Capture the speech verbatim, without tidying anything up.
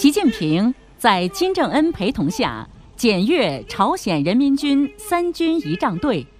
习近平在金正恩陪同下检阅朝鲜人民军三军仪仗队。